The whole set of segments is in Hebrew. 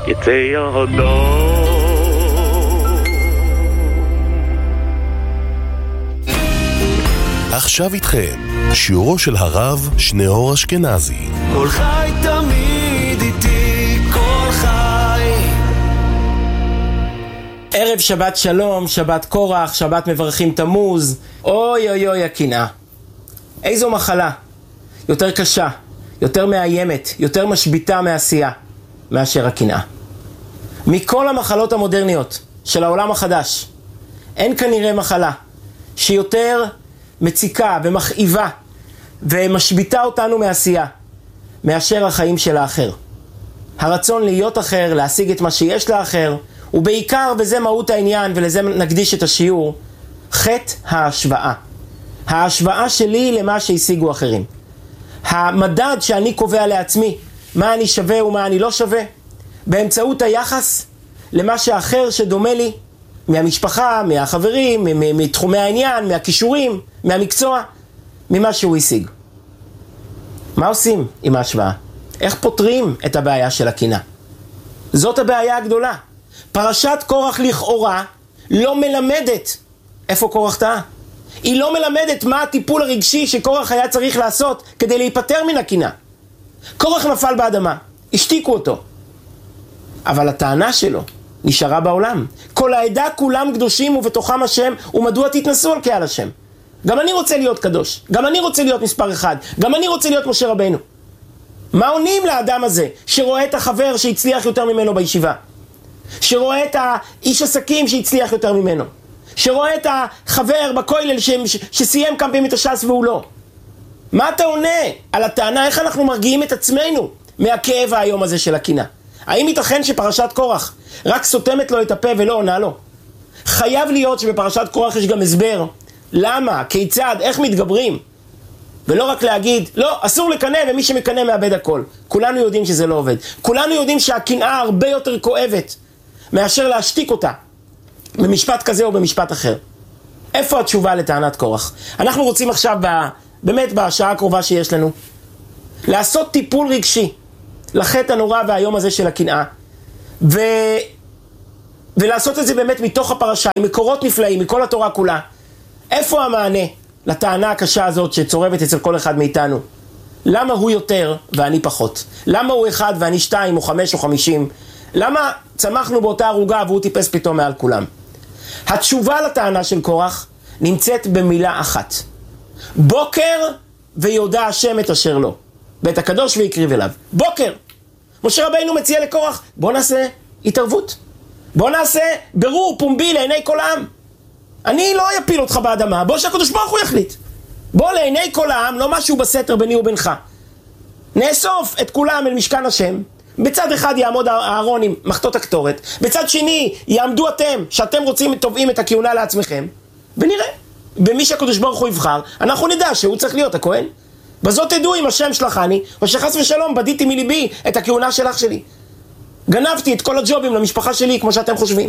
יצא יהודו. עכשיו איתכם, שיעורו של הרב שניאור אשכנזי. כל חי תמיד איתי, כל חי. ערב שבת שלום, שבת קורח, שבת מברכים תמוז. אוי אוי אוי הקנאה. איזו מחלה. יותר קשה, יותר מאיימת, יותר משביתה מעשייה מאשר הקנאה. מכל המחלות המודרניות של העולם החדש, אין כנראה מחלה שיותר מציקה ומכאיבה ומשביתה אותנו מעשייה מאשר החיים של האחר. הרצון להיות אחר, להשיג את מה שיש לאחר, ובעיקר, וזה מהות העניין ולזה נקדיש את השיעור, חטא ההשוואה. ההשוואה שלי למה שהשיגו אחרים. המדד שאני קובע לעצמי, מה אני שווה ומה אני לא שווה, באמצעות היחס למה שאחר שדומה לי, מהמשפחה, מהחברים, מתחומי העניין, מהכישורים, מהמקצוע, ממה שהוא השיג. מה עושים עם ההשוואה? איך פותרים את הבעיה של הקנאה? זאת הבעיה הגדולה. פרשת קורח לכאורה לא מלמדת איפה קורח טעה. היא לא מלמדת מה הטיפול הרגשי שקורח היה צריך לעשות כדי להיפטר מן הקנאה. קורח נפל באדמה, השתיקו אותו. אבל הטענה שלו נשארה בעולם. כל העדה כולם קדושים ובתוכם השם, ומדוע תתנסו על קהל השם? גם אני רוצה להיות קדוש, גם אני רוצה להיות מספר אחד, גם אני רוצה להיות משה רבנו. מה עונים לאדם הזה שרואה את החבר שהצליח יותר ממנו בישיבה? שרואה את האיש עסקים שהצליח יותר ממנו? שרואה את החבר בכולל שסיים כמה פעמים את הש"ס והוא לא? מה אתה עונה על הטענה? איך אנחנו מרגיעים את עצמנו מהכאב היום הזה של הקנאה? האם ייתכן שפרשת קורח רק סותמת לו את הפה ולא עונה לו? חייב להיות שבפרשת קורח יש גם הסבר למה, כיצד, איך מתגברים, ולא רק להגיד לא, אסור לקנא ומי שמקנא מאבד הכל. כולנו יודעים שזה לא עובד. כולנו יודעים שהקנאה הרבה יותר כואבת מאשר להשתיק אותה במשפט כזה או במשפט אחר. איפה התשובה לטענת קורח? אנחנו רוצים עכשיו באמת בשעה הקרובה שיש לנו לעשות טיפול רגשי לחטא הנורא והיום הזה של הקנאה, ולעשות את זה באמת מתוך הפרשה, עם מקורות נפלאים, מכל התורה כולה. איפה המענה לטענה הקשה הזאת שצורבת אצל כל אחד מאיתנו? למה הוא יותר ואני פחות? למה הוא 1 ואני 2 או 5 או 50? למה צמחנו באותה ערוגה והוא טיפס פתאום מעל כולם? התשובה לטענה של קורח נמצאת במילה אחת: בוקר ויודע השם את אשר לו, בית הקדוש ויקריב אליו. בוקר. משה רבינו מציע לקורח, בוא נעשה התערבות, בוא נעשה ברור פומבי לעיני כל העם. אני לא אפיל אותך באדמה, בוא שהקדוש ברוך הוא יחליט. בוא לעיני כל העם, לא משהו בסתר ביני ובינך. נאסוף את כולם אל משכן השם. בצד אחד יעמוד הארון עם מחטות הקטורת, בצד שני יעמדו אתם, שאתם רוצים תובעים את הכהונה לעצמכם, ונראה, במי שהקדוש ברוך הוא יבחר, אנחנו נדע שהוא צריך להיות הכהן. בזאת תדעו אם השם שלחני, או שחס ושלום בדיתי מליבי את הכהונה של אח שלי. גנבתי את כל הג'ובים למשפחה שלי כמו שאתם חושבים.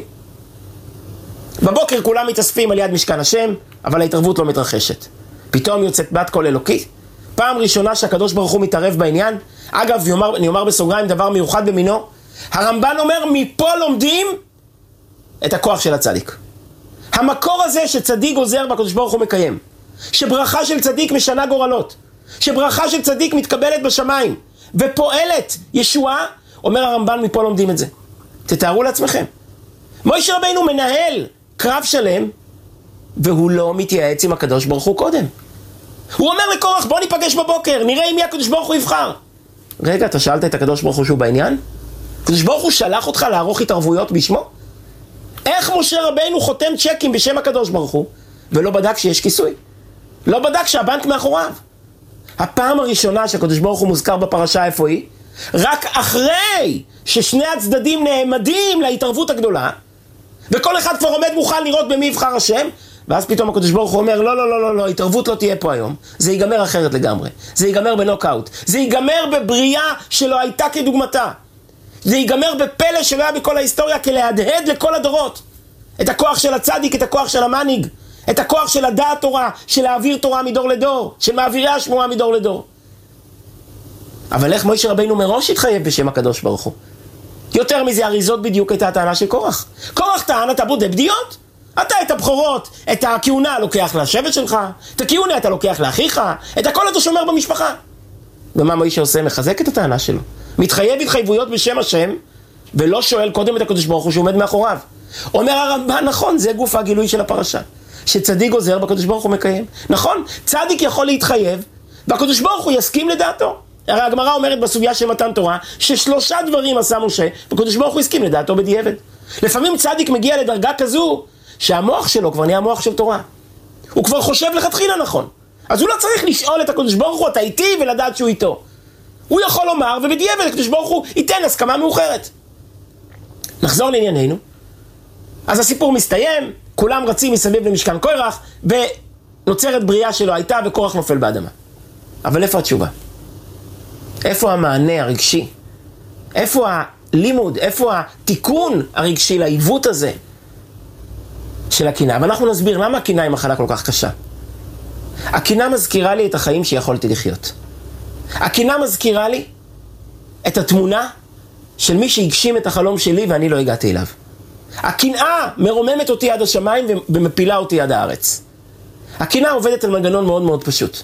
בבוקר כולם מתאספים על יד משכן השם, אבל ההתערבות לא מתרחשת. פתאום יוצאת בת קול אלוקי. פעם ראשונה שהקדוש ברוך הוא מתערב בעניין. אגב, אני אומר בסוגריים דבר מיוחד במינו. הרמב"ן אומר, מפה לומדים את הכוח של הצדיק. המקור הזה שצדיק גוזר והקדוש ברוך הוא מקיים. שברכה של צדיק משנה גורלות. שברכה של צדיק מתקבלת בשמיים ופועלת ישועה. אומר הרמב"ן, מפה לומדים את זה. תתארו לעצמכם. משה רבינו מנהל קרב שלם והוא לא מתייעץ עם הקדוש ברוך הוא קודם. הוא אומר לקורח, בוא ניפגש בבוקר, נראה אם מי הקדוש ברוך הוא יבחר. רגע, אתה שאלת את הקדוש ברוך הוא שהוא בעניין? הקדוש ברוך הוא שלח אותך לערוך התערבויות בשמו? איך משה רבינו חותם צ'קים בשם הקדוש ברוך הוא ולא בדק שיש כיסוי? לא בדק שהבנק מאחוריו? הפעם הראשונה שהקדוש ברוך הוא מוזכר בפרשה, איפה היא? רק אחרי ששני הצדדים נעמדים להתערבות הגדולה, וכל אחד כבר עומד מוכן לראות במי יבחר השם, ואז פתאום הקדוש ברוך הוא אומר, לא, לא, לא, לא, לא, התערבות לא תהיה פה היום. זה ייגמר אחרת לגמרי. זה ייגמר בנוקאוט. זה ייגמר בבריאה שלא הייתה כדוגמתה. זה ייגמר בפלא שלא היה בכל ההיסטוריה, כלהדהד לכל הדורות. את הכוח של הצדיק, את הכוח של המנהיג, את הכוח של הדעת תורה, של להעביר תורה מדור לדור, של מעבירי השמועה מדור לדור. אבל איך משה רבינו מראש התחייב בשם הקדוש ברוך הוא? יותר מזה, הרי זאת בדיוק הייתה הטענה של קורח. קורח טען, אתה בודה בדיות. אתה את הבכורות, את הכהונה לוקח לשבט שלך, את הכהונה אתה לוקח לאחיך, את הכל אתה שומר במשפחה. ומה מוישה עושה? מחזק את הטענה שלו. מתחייב התחייבויות בשם השם, ולא שואל קודם את הקדוש ברוך הוא שעומד מאחוריו. אומר הרמב"ן, נכון, זה גוף הגילוי של הפרשה. שצדיק גוזר, בקדוש ברוך הוא מקיים. נכון, צדיק יכול להתחייב, והקדוש ברוך הוא יסכים לדעתו. הרי הגמרא אומרת בסוגיה של מתן תורה, ששלושה דברים עשה משה, והקדוש ברוך הוא הסכים לדעתו בדיעבד. לפעמים צדיק מגיע לדרגה כזו, שהמוח שלו כבר נהיה מוח של תורה. הוא כבר חושב לכתחילה נכון. אז הוא לא צריך לשאול את הקדוש ברוך הוא, אתה איתי, ולדעת שהוא איתו. הוא יכול לומר, ובדיעבד הקדוש ברוך הוא ייתן הסכמה מאוחרת. נחזור לענייננו. אז הסיפור מסתיים, כולם רצים מסביב למשכן קורח, ונוצרת בריאה שלו הייתה, וקורח נופל באדמה. אבל איפה התשובה? איפה המענה הרגשי? איפה הלימוד? איפה התיקון הרגשי לעיוות הזה של הקנאה? ואנחנו נסביר למה הקנאה היא מחלה כל כך קשה. הקנאה מזכירה לי את החיים שיכולתי לחיות. הקנאה מזכירה לי את התמונה של מי שהגשים את החלום שלי ואני לא הגעתי אליו. הקנאה מרוממת אותי עד השמיים ומפילה אותי עד הארץ. הקנאה עובדת על מנגנון מאוד מאוד פשוט.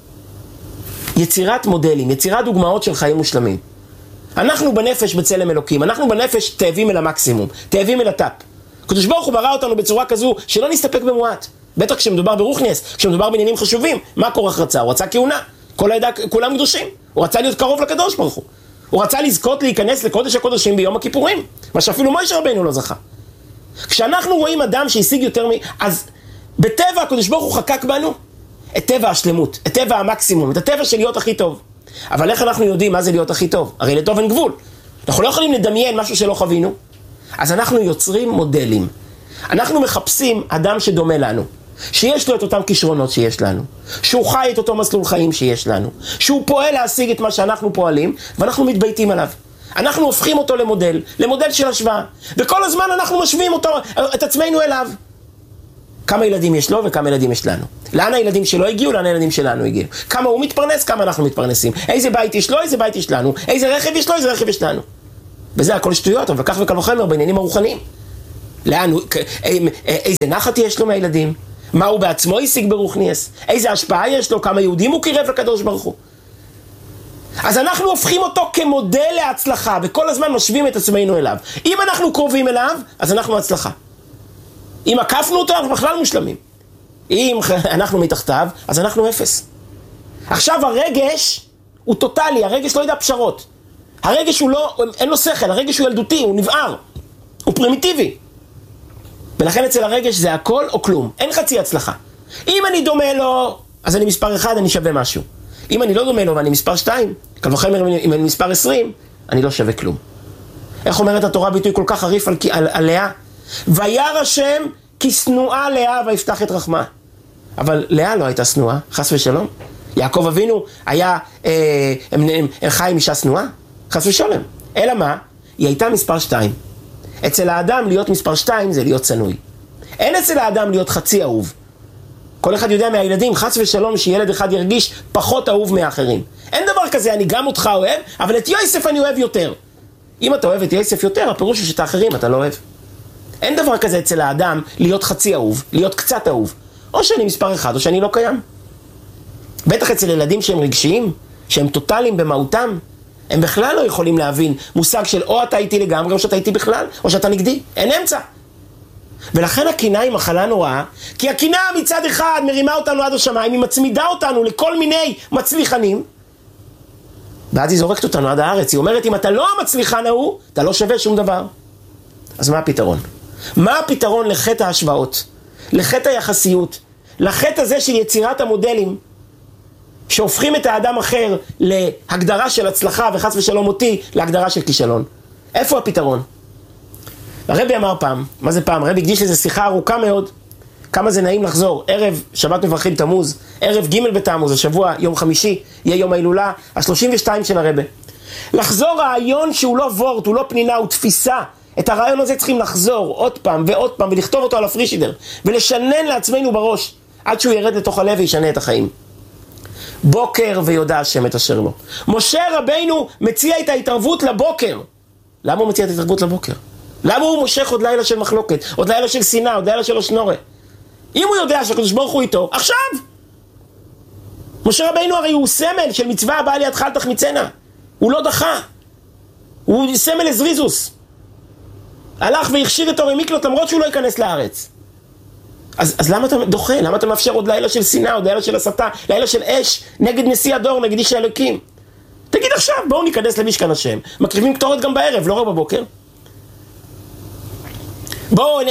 יצירת מודלים, יצירת דוגמאות של חיים מושלמים. אנחנו בנפש בצלם אלוקים, אנחנו בנפש תאבים אל המקסימום, תאבים אל הטאפ. הקדוש ברוך הוא ברא אותנו בצורה כזו שלא נסתפק במועט. בטח כשמדובר ברוחניאס, כשמדובר בעניינים חשובים, מה קורח רצה? הוא רצה כהונה, כל העדה, כולם קדושים. הוא רצה להיות קרוב לקדוש ברוך הוא. הוא רצה לזכות להיכנס לקודש הקודשים ביום הכיפורים, מה שאפילו משה רבנו לא זכה. כשאנחנו רואים אדם שהשיג יותר אז בטבע הקדוש ברוך הוא חקק בנו את טבע השלמות, את טבע המקסימום, את הטבע של להיות הכי טוב. אבל איך אנחנו יודעים מה זה להיות הכי טוב? הרי לטוב אין גבול. אנחנו לא יכולים לדמיין משהו שלא חווינו. אז אנחנו יוצרים מודלים. אנחנו מחפשים אדם שדומה לנו, שיש לו את אותם כישרונות שיש לנו, שהוא חי את אותו מסלול חיים שיש לנו, שהוא פועל להשיג את מה שאנחנו פועלים, ואנחנו מתבייתים עליו. אנחנו הופכים אותו למודל, למודל של השוואה, וכל הזמן אנחנו משווים אותו, את עצמנו אליו. כמה ילדים יש לו וכמה ילדים יש לנו. לאן הילדים שלו הגיעו, לאן הילדים שלנו הגיעו. כמה הוא מתפרנס, כמה אנחנו מתפרנסים. איזה בית יש לו, איזה בית יש לנו. איזה רכב יש לו, איזה רכב יש לנו. וזה הכל שטויות, אבל כך וקל וחומר בעניינים הרוחניים. לאן הוא, איזה נחת יש לו מהילדים, מה הוא בעצמו השיג ברוחניאס, איזה השפעה יש לו, כמה יהודים הוא קירב לקדוש ברוך הוא. אז אנחנו הופכים אותו כמודל להצלחה, וכל הזמן משווים את עצמנו אליו. אם אנחנו קרובים אליו, אז אנחנו הצלחה. אם עקפנו אותו, אנחנו בכלל מושלמים. אם אנחנו מתחתיו, אז אנחנו אפס. עכשיו הרגש הוא טוטלי, הרגש לא יודע פשרות. הרגש הוא לא, אין לו שכל, הרגש הוא ילדותי, הוא נבער, הוא פרימיטיבי. ולכן אצל הרגש זה הכל או כלום, אין חצי הצלחה. אם אני דומה לו, אז אני מספר 1, אני שווה משהו. אם אני לא דומה לו ואני מספר 2, קל וחומר אם אני מספר 20, אני לא שווה כלום. איך אומרת התורה ביטוי כל כך חריף על לאה? וירא השם כי שנואה לאה ויפתח את רחמה. אבל לאה לא הייתה שנואה, חס ושלום. יעקב אבינו היה חי עם אישה שנואה, חס ושלום. אלא מה? היא הייתה מספר 2. אצל האדם להיות מספר 2 זה להיות צנוי. אין אצל האדם להיות חצי אהוב. כל אחד יודע מהילדים, חס ושלום, שילד אחד ירגיש פחות אהוב מאחרים. אין דבר כזה, אני גם אותך אוהב, אבל את יוסף אני אוהב יותר. אם אתה אוהב את יוסף יותר, הפירוש הוא שאת האחרים אתה לא אוהב. אין דבר כזה אצל האדם להיות חצי אהוב, להיות קצת אהוב. או שאני מספר 1 או שאני לא קיים. בטח אצל ילדים שהם רגשיים, שהם טוטליים במהותם, הם בכלל לא יכולים להבין מושג של או אתה איתי לגמרי או שאתה איתי בכלל, או שאתה נגדי. אין אמצע. ולכן הקנאה היא מחלה נוראה, כי הקנאה מצד אחד מרימה אותנו עד השמיים, היא מצמידה אותנו לכל מיני מצליחנים, ואז היא זורקת אותנו עד הארץ. היא אומרת, אם אתה לא המצליחן ההוא, אתה לא שווה שום דבר. אז מה הפתרון? מה הפתרון לחטא ההשוואות? לחטא היחסיות? לחטא הזה של יצירת המודלים, שהופכים את האדם אחר להגדרה של הצלחה, וחס ושלום אותי, להגדרה של כישלון. איפה הפתרון? הרבי אמר פעם, מה זה פעם? הרבי הקדיש לזה שיחה ארוכה מאוד, כמה זה נעים לחזור, ערב שבת מברכים תמוז, ערב ג' בתמוז, השבוע יום חמישי, יהיה יום ההילולה, ה-32 של הרבי. לחזור רעיון שהוא לא וורט, הוא לא פנינה, הוא תפיסה. את הרעיון הזה צריכים לחזור עוד פעם ועוד פעם, ולכתוב אותו על הפרישידר, ולשנן לעצמנו בראש, עד שהוא ירד לתוך הלב וישנה את החיים. בוקר ויודע השם את אשר לו. משה רבינו מציע את ההתערבות לבוקר. למה הוא מציע את התרבות לבוקר? למה הוא מושך עוד לילה של מחלוקת, עוד לילה של שנאה, עוד לילה של השנורה? אם הוא יודע שהקדוש ברוך הוא איתו, עכשיו! משה רבינו הרי הוא סמל של מצווה הבאה לידך אל תחמיצנה. הוא לא דחה. הוא סמל לזריזוס. הלך והכשיר את אורי מיקלוט למרות שהוא לא ייכנס לארץ. אז למה אתה דוחה? למה אתה מאפשר עוד לילה של שנאה, עוד לילה של הסתה, לילה של אש נגד נשיא הדור, נגד איש האלוקים? תגיד עכשיו, בואו ניכנס למשכן השם. מקריבים קטורת גם בערב, לא רק בבוקר. בואו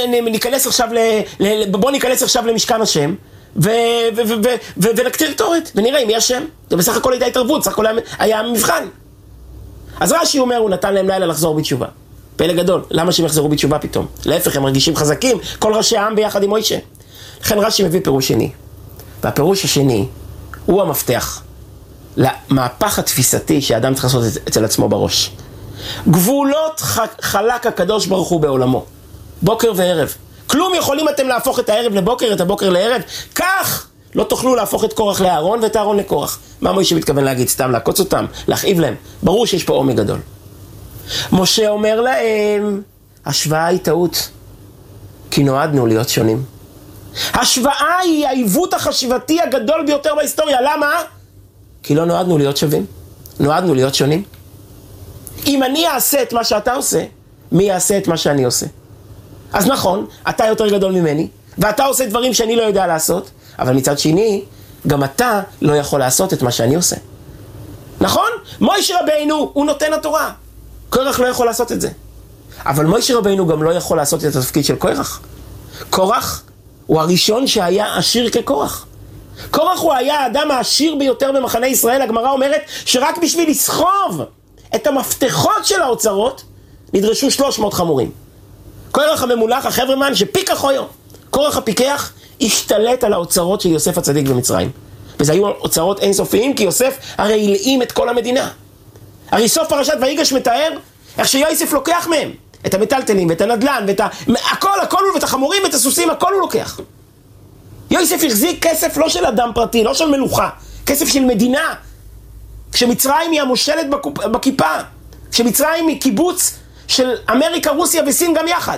ניכנס עכשיו למשכן השם ונקטיר קטורת ונראה אם יש שם. זה בסך הכל הייתה התערבות, בסך הכל היה מבחן. אז רש"י אומר, הוא נתן להם לילה לחזור בתשובה. פלא גדול, למה שהם יחזרו בתשובה פתאום? להפך, הם מרגישים חזקים, כל ראשי העם ביחד עם מוישה. לכן רש"י מביא פירוש שני, והפירוש השני הוא המפתח למהפך התפיסתי שהאדם צריך לעשות אצל עצמו בראש. גבולות חלק הקדוש ברוך הוא בעולמו, בוקר וערב. כלום יכולים אתם להפוך את הערב לבוקר, את הבוקר לערב, כך לא תוכלו להפוך את קורח לאהרון ואת אהרון לקורח. מה מוישה מתכוון להגיד? סתם לעקוץ אותם, להכאיב להם? ברור שיש פה עומק גדול. משה אומר להם, השוואה היא טעות, כי נועדנו להיות שונים. השוואה היא העיוות החשיבתי הגדול ביותר בהיסטוריה. למה? כי לא נועדנו להיות שווים, נועדנו להיות שונים. אם אני אעשה את מה שאתה עושה, מי יעשה את מה שאני עושה? אז נכון, אתה יותר גדול ממני, ואתה עושה דברים שאני לא יודע לעשות, אבל מצד שני, גם אתה לא יכול לעשות את מה שאני עושה. נכון? מוישה רבינו הוא נותן התורה. קורח לא יכול לעשות את זה. אבל מוישה רבינו גם לא יכול לעשות את התפקיד של קורח. קורח הוא הראשון שהיה עשיר כקורח. קורח הוא היה האדם העשיר ביותר במחנה ישראל. הגמרא אומרת שרק בשביל לסחוב את המפתחות של האוצרות, נדרשו 300 חמורים. קורח הממולח, החברמן שפיק החויו. קורח הפיקח השתלט על האוצרות של יוסף הצדיק במצרים. וזה היו אוצרות אינסופיים, כי יוסף הרי הלאים את כל המדינה. הרי סוף פרשת ויגש מתאר איך שיוסף לוקח מהם את המטלטלים ואת הנדלן ואת הכל הוא, ואת החמורים ואת הסוסים, הכל הוא לוקח. יוסף החזיק כסף לא של אדם פרטי, לא של מלוכה, כסף של מדינה. כשמצרים היא המושלת בכיפה, כשמצרים היא קיבוץ של אמריקה, רוסיה וסין גם יחד.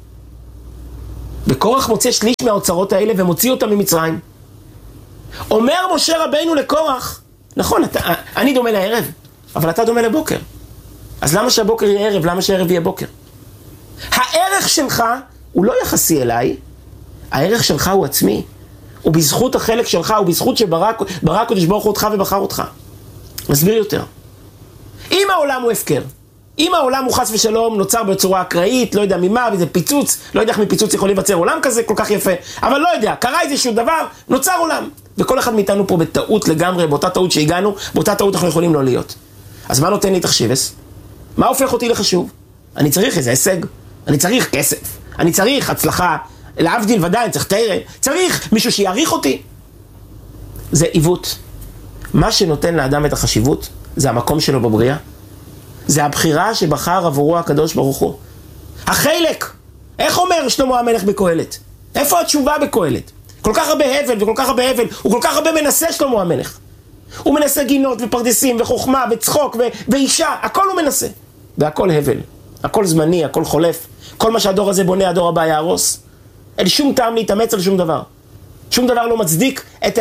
וקורח מוצא שליש מהאוצרות האלה ומוציא אותם ממצרים. אומר משה רבינו לקורח, נכון, אני דומה לערב, אבל אתה דומה לבוקר. אז למה שהבוקר יהיה ערב? למה שהערב יהיה בוקר? הערך שלך הוא לא יחסי אליי, הערך שלך הוא עצמי. הוא בזכות החלק שלך, הוא בזכות שברא קדוש ברוך הוא אותך ובחר אותך. נסביר יותר. אם העולם הוא הפקר, אם העולם הוא חס ושלום נוצר בצורה אקראית, לא יודע ממה, וזה פיצוץ, לא יודע איך מפיצוץ יכול להיווצר עולם כזה כל כך יפה, אבל לא יודע, קרה איזשהו דבר, נוצר עולם. וכל אחד מאיתנו פה בטעות לגמרי, באותה טעות שהגענו, באותה טעות אנחנו יכולים לא להיות. אז מה נותן לי תחשיבס? מה הופך אותי לחשוב? אני צריך איזה הישג, אני צריך כסף, אני צריך הצלחה, להבדיל ודאי, אני צריך תרא, צריך מישהו שיעריך אותי. זה עיוות. מה שנותן לאדם את החשיבות, זה המקום שלו בבריאה. זה הבחירה שבחר עבורו הקדוש ברוך הוא. החלק, איך אומר שלמה המלך בקהלת? איפה התשובה בקהלת? כל כך הרבה הבל וכל כך הרבה הבל, הוא כל כך הרבה מנסה שלמה המלך. הוא מנסה גינות ופרדסים וחוכמה וצחוק ואישה, הכל הוא מנסה. והכל הבל, הכל זמני, הכל חולף. כל מה שהדור הזה בונה, הדור הבא יהרוס. אין שום טעם להתאמץ על שום דבר. שום דבר לא מצדיק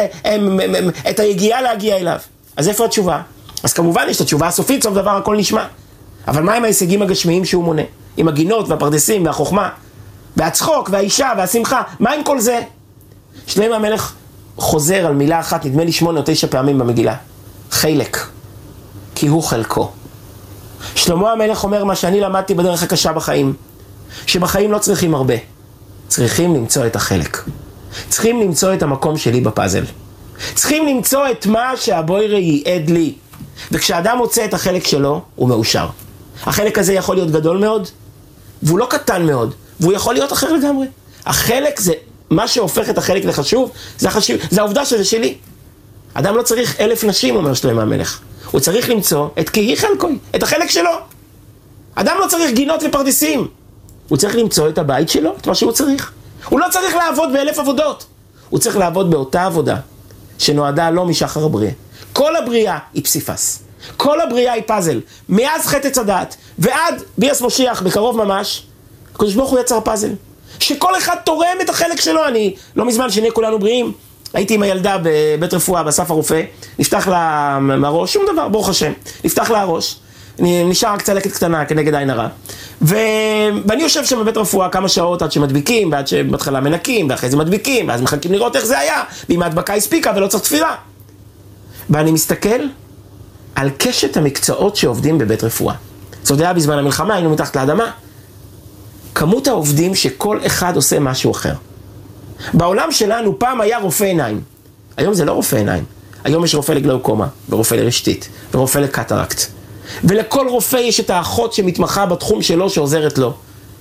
את היגיעה להגיע אליו. אז איפה התשובה? אז כמובן יש את התשובה הסופית, סוף דבר הכל נשמע. אבל מה עם ההישגים הגשמיים שהוא מונה? עם הגינות והפרדסים והחוכמה והצחוק והאישה והשמחה, מה עם כל זה? שלמה המלך חוזר על מילה אחת, נדמה לי 8 או 9 פעמים במגילה. חלק. כי הוא חלקו. שלמה המלך אומר מה שאני למדתי בדרך הקשה בחיים. שבחיים לא צריכים הרבה. צריכים למצוא את החלק. צריכים למצוא את המקום שלי בפאזל. צריכים למצוא את מה שהבוירה ייעד לי. וכשאדם מוצא את החלק שלו, הוא מאושר. החלק הזה יכול להיות גדול מאוד, והוא לא קטן מאוד, והוא יכול להיות אחר לגמרי. החלק זה, מה שהופך את החלק לחשוב, זה העובדה שזה שלי. אדם לא צריך 1000 נשים, אומר שלמה המלך. הוא צריך למצוא את כי חלקוי, את החלק שלו. אדם לא צריך גינות ופרדסים. הוא צריך למצוא את הבית שלו, את מה שהוא צריך. הוא לא צריך לעבוד ב1000 עבודות. הוא צריך לעבוד באותה עבודה, שנועדה לא משחר הבריאה. כל הבריאה היא פסיפס. כל הבריאה היא פאזל. מאז חטא עץ הדת ועד ביאס משיח בקרוב ממש, הקדוש ברוך הוא יצר פאזל. שכל אחד תורם את החלק שלו. אני לא מזמן שנהיה כולנו בריאים, הייתי עם הילדה בבית רפואה, באסף הרופא, נפתח לה מהראש, שום דבר, ברוך השם, נפתח לה הראש, נשאר רק צלקת קטנה כנגד עין הרע. ואני יושב שם בבית רפואה כמה שעות עד שמדביקים, ועד שבהתחלה מנקים, ואחרי זה מדביקים, ואז מחכים לראות איך זה היה, ואם ההדבקה הספיקה ולא צריך תפירה. ואני מסתכל על קשת המקצועות שעובדים בבית רפואה. זאת היה בזמן המלחמה, היינו מתחת לאדמה. כמות העובדים שכל אחד עושה משהו אחר. בעולם שלנו פעם היה רופא עיניים. היום זה לא רופא עיניים. היום יש רופא לגלאוקומה, ורופא לרשתית, ורופא לקטרקט. ולכל רופא יש את האחות שמתמחה בתחום שלו שעוזרת לו.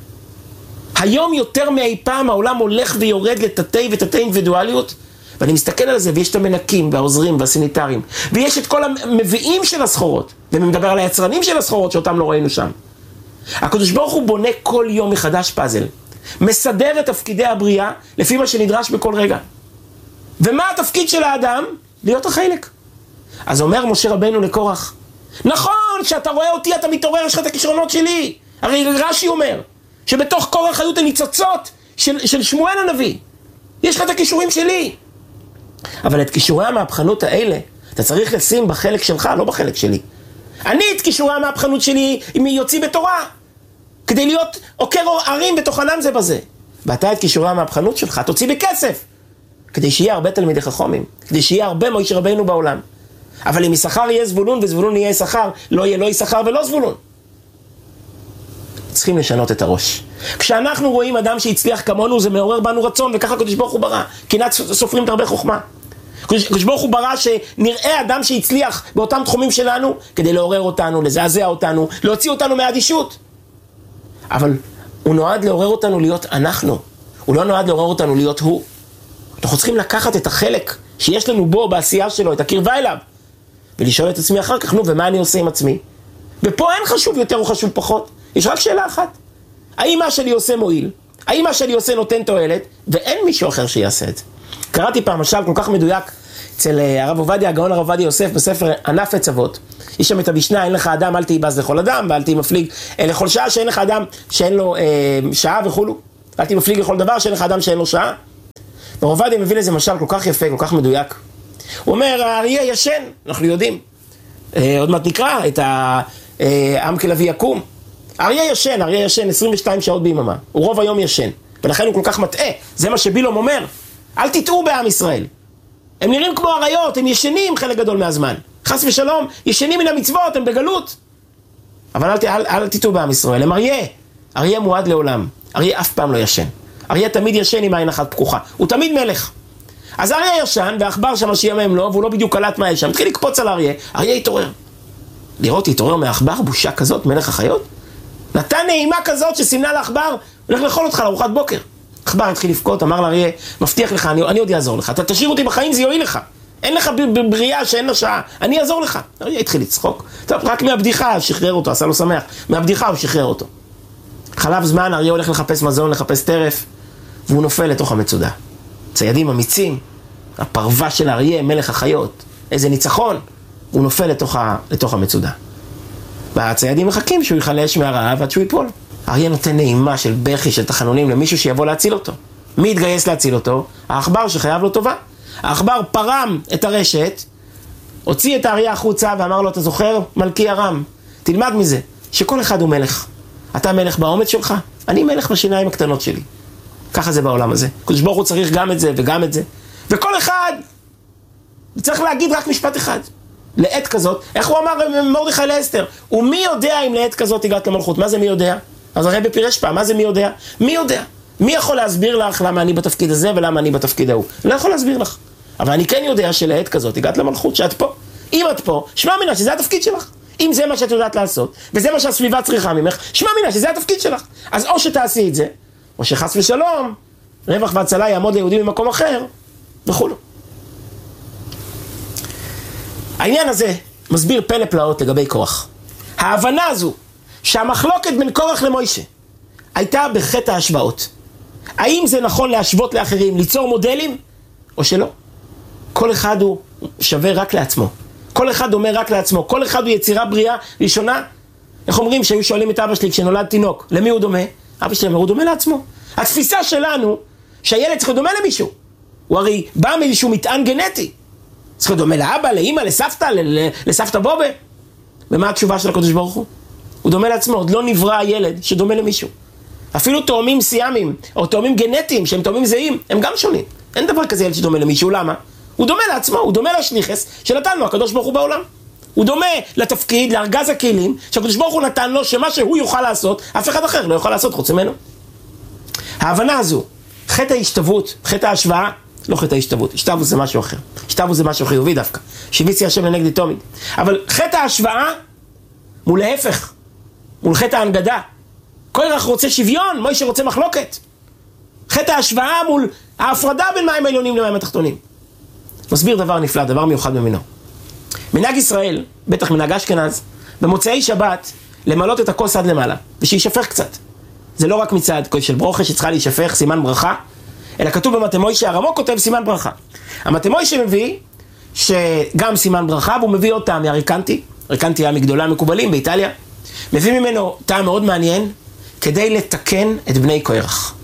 היום יותר מאי פעם העולם הולך ויורד לתתי ותתי אינדיבידואליות, ואני מסתכל על זה, ויש את המנקים והעוזרים והסניטרים, ויש את כל המביאים של הסחורות, ומדבר על היצרנים של הסחורות שאותם לא ראינו שם. הקדוש ברוך הוא בונה כל יום מחדש פאזל, מסדר את תפקידי הבריאה לפי מה שנדרש בכל רגע. ומה התפקיד של האדם? להיות החלק. אז אומר משה רבנו לקורח, נכון שאתה רואה אותי, אתה מתעורר, יש לך את הכישרונות שלי. הרי רש"י אומר שבתוך קורח היו את הניצוצות של שמואל הנביא. יש לך את הכישורים שלי. אבל את כישורי המהפכנות האלה אתה צריך לשים בחלק שלך, לא בחלק שלי. אני את כישורי המהפכנות שלי אם יוציא בתורה, כדי להיות עוקר ערים בתוכנם זה בזה. ואתה את כישורי המהפכנות שלך תוציא בכסף, כדי שיהיה הרבה תלמידי חכמים, כדי שיהיה הרבה משה רבנו בעולם. אבל אם יששכר יהיה זבולון וזבולון יהיה יששכר, לא יהיה לא יששכר ולא זבולון. צריכים לשנות את הראש. כשאנחנו רואים אדם שהצליח כמונו, זה מעורר בנו רצון, וככה הקדוש ברוך הוא ברא. קנאת סופרים תרבה חוכמה. הקדוש ברוך הוא ברא שנראה אדם שהצליח באותם תחומים שלנו, כדי לעורר אותנו, לזעזע אותנו, להוציא אותנו מהאדישות. אבל הוא נועד לעורר אותנו להיות אנחנו. הוא לא נועד לעורר אותנו להיות הוא. אנחנו צריכים לקחת את החלק שיש לנו בו, בעשייה שלו, את הקרבה אליו, ולשאול את עצמי אחר כך, נו, ומה אני עושה עם עצמי? ופה אין חשוב יותר או חשוב פחות. יש רק שאלה אחת. האם מה שלי עושה מועיל? האם מה שלי עושה נותן תועלת? ואין מישהו אחר שיעשה את זה. קראתי פעם משל כל כך מדויק אצל הרב עובדיה, הגאון הרב עובדיה יוסף, בספר ענף עץ אבות. יש שם את המשנה, אין לך אדם, אל תהי בז לכל אדם, ואל תהי מפליג לכל שעה, שאין לך אדם שאין לו שעה וכולו. אל תהי מפליג לכל דבר, שאין לך אדם שאין לו שעה. הרב עובדיה מביא לזה משל כל כך יפה, כל כך מדויק. הוא אומר, האריה ישן, אנחנו יודעים. עוד מעט נקרא את העם כלביא יקום. אריה ישן 22 שעות ביממה. הוא רוב היום ישן. ולכן הוא כל כך מטעה. זה מה שבילום אומר. אל תטעו בעם ישראל. הם נראים כמו אריות, הם ישנים חלק גדול מהזמן. חס ושלום, ישנים מן המצוות, הם בגלות. אבל אל תטעו בעם ישראל. הם אריה. אריה מועד לעולם. אריה אף פעם לא ישן. אריה תמיד ישן עם עין אחת פקוחה. הוא תמיד מלך. אז אריה ישן, והאחבר שם שיאמם לו, והוא לא בדיוק קלט מה יש שם. התחיל לקפוץ על אריה. אריה התעורר. לראות התעורר מהאחבר, בושה כזאת, מלך החיות? נתן נעימה כזאת שסימנה לאחבר, הולך לאכול אותך לארוחת בוקר. האחבר התחיל לבכות, אמר לאריה, מבטיח לך, אני עוד יעזור לך. אתה תשאיר אותי בחיים, זה יועיל לך. אין לך בריאה שאין לה שעה, אני אעזור לך. אריה התחיל לצחוק. טוב, רק מהבדיחה שחרר אותו, עשה לו שמח. מהבדיחה הוא שחרר אותו. חלב זמן, אריה הולך לחפש מזון, לחפש טרף, והוא נופל לתוך המצודה. ציידים אמיצים, הפרווה של אריה, מלך החיות. איזה ניצחון. הוא נופל לתוך המצודה. והציידים מחכים שהוא יחלש מהרעב עד שהוא ייפול. אריה נותן נעימה של בכי, של תחנונים למישהו שיבוא להציל אותו. מי יתגייס להציל אותו? האחבר שחייב לו טובה. האחבר פרם את הרשת, הוציא את האריה החוצה ואמר לו, אתה זוכר? מלכי ארם, תלמד מזה, שכל אחד הוא מלך. אתה מלך באומץ שלך, אני מלך בשיניים הקטנות שלי. ככה זה בעולם הזה. קדוש ברוך הוא צריך גם את זה וגם את זה. וכל אחד צריך להגיד רק משפט אחד. לעת כזאת, איך הוא אמר מרדכי לאסתר? ומי יודע אם לעת כזאת הגעת למלכות? מה זה מי יודע? אז הרבי פירש פעם, מה זה מי יודע? מי יודע? מי יכול להסביר לך למה אני בתפקיד הזה ולמה אני בתפקיד ההוא? לא יכול להסביר לך. אבל אני כן יודע שלעת כזאת הגעת למלכות, שאת פה. אם את פה, שמע מינה שזה התפקיד שלך. אם זה מה שאת יודעת לעשות, וזה מה שהסביבה צריכה ממך, שמע מינה שזה התפקיד שלך. אז או שתעשי את זה, או שחס ושלום, רווח והצלה יעמוד ליהודים במקום אחר, וכו'. העניין הזה מסביר פלא פלאות לגבי קורח. ההבנה הזו שהמחלוקת בין קורח למוישה הייתה בחטא ההשוואות. האם זה נכון להשוות לאחרים, ליצור מודלים, או שלא? כל אחד הוא שווה רק לעצמו. כל אחד דומה רק לעצמו, כל אחד הוא יצירה בריאה ראשונה. איך אומרים שהיו שואלים את אבא שלי כשנולד תינוק, למי הוא דומה? אבא שלי אומר, הוא דומה לעצמו. התפיסה שלנו, שהילד צריך לדומה למישהו. הוא הרי בא מאיזשהו מטען גנטי. צריך לדומה לאבא, לאמא, לסבתא, לסבתא בובה. ומה התשובה של הקדוש ברוך הוא? הוא דומה לעצמו, עוד לא נברא הילד שדומה למישהו. אפילו תאומים סיאמיים, או תאומים גנטיים, שהם תאומים זהים, הם גם שונים. אין דבר כזה ילד שדומה למישהו, למה? הוא דומה לעצמו, הוא דומה לשליחס שנתן לו הקדוש ברוך הוא בעולם. הוא דומה לתפקיד, לארגז הכלים, שהקדוש ברוך הוא נתן לו, שמה שהוא יוכל לעשות, אף אחד אחר לא יוכל לעשות חוץ ממנו. ההבנה הזו, חטא ההשתוות, חטא ההשוואה, לא חטא ההשתוות, השתוות זה משהו אחר. השתוות זה משהו חיובי דווקא. שיביצי השם לנגדי תמיד. אבל חטא ההשוואה, מול להפך, מול חטא ההנגדה. קורח רוצה שוויון, מוישה רוצה מחלוקת. חטא ההשוואה מול ההפרדה בין מים העליונים למים התחתונים. מסביר דבר נפלא, דבר מיוחד במינו. מנהג ישראל, בטח מנהג אשכנז, במוצאי שבת, למלות את הכוס עד למעלה, ושישפך קצת. זה לא רק מצד כוס של ברוכה שצריכה להישפך, סימן ברכה, אלא כתוב במתמוישה, הרמו כותב סימן ברכה. המתמוישה מביא שגם סימן ברכה, והוא מביא עוד טעם מהריקנטי, ריקנטי היה מגדולי המקובלים באיטליה, מביא ממנו טעם מאוד מעניין, כדי לתקן את בני קורח.